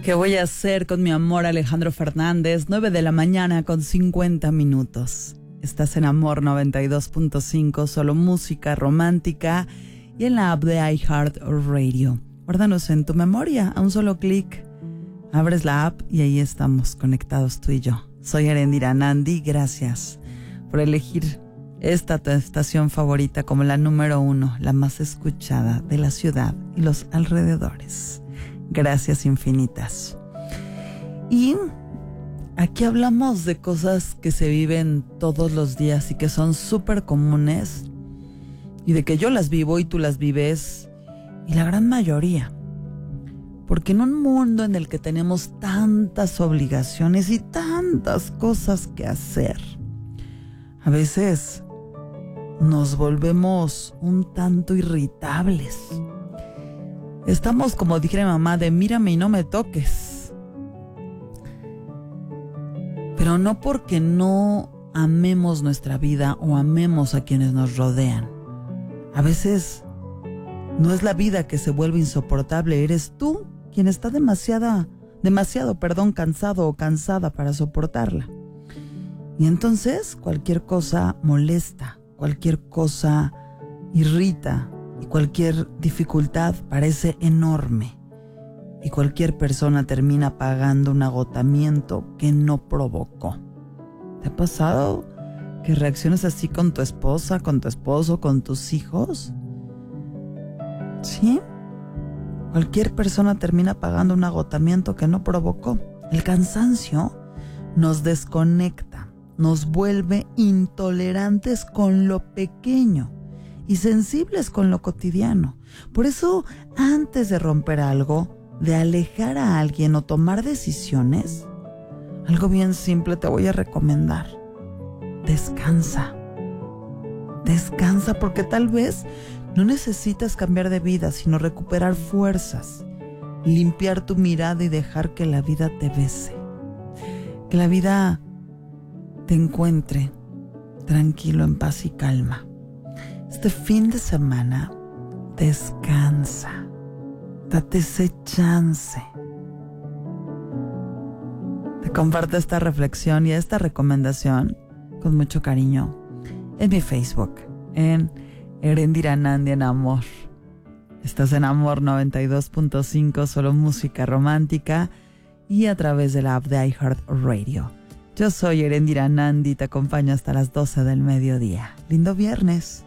¿Qué voy a hacer con mi amor, Alejandro Fernández? 9 de la mañana con 50 minutos. Estás en Amor 92.5, solo música romántica y en la app de iHeartRadio. Guárdanos en tu memoria, a un solo clic. Abres la app y ahí estamos conectados tú y yo. Soy Erendira Nandi, gracias por elegir esta tu estación favorita como la número 1, la más escuchada de la ciudad y los alrededores. Gracias infinitas. Y aquí hablamos de cosas que se viven todos los días y que son súper comunes y de que yo las vivo y tú las vives y la gran mayoría. Porque en un mundo en el que tenemos tantas obligaciones y tantas cosas que hacer, a veces nos volvemos un tanto irritables. Estamos, como dijera mamá, de mírame y no me toques. Pero no porque no amemos nuestra vida o amemos a quienes nos rodean. A veces no es la vida que se vuelve insoportable, eres tú quien está demasiado, cansado o cansada para soportarla. Y entonces cualquier cosa molesta, cualquier cosa irrita, y cualquier dificultad parece enorme. Y cualquier persona termina pagando un agotamiento que no provocó. ¿Te ha pasado que reacciones así con tu esposa, con tu esposo, con tus hijos? ¿Sí? Cualquier persona termina pagando un agotamiento que no provocó. El cansancio nos desconecta, nos vuelve intolerantes con lo pequeño y sensibles con lo cotidiano. Por eso, antes de romper algo, de alejar a alguien o tomar decisiones, algo bien simple te voy a recomendar. Descansa. Descansa, porque tal vez no necesitas cambiar de vida, sino recuperar fuerzas, limpiar tu mirada y dejar que la vida te bese. Que la vida te encuentre tranquilo, en paz y calma. Este fin de semana, descansa, date ese chance. Te comparto esta reflexión y esta recomendación con mucho cariño en mi Facebook, en Erendira Nandi en Amor. Estás en Amor 92.5, solo música romántica y a través de la app de iHeartRadio. Yo soy Erendira Nandi y te acompaño hasta las 12 del mediodía. Lindo viernes.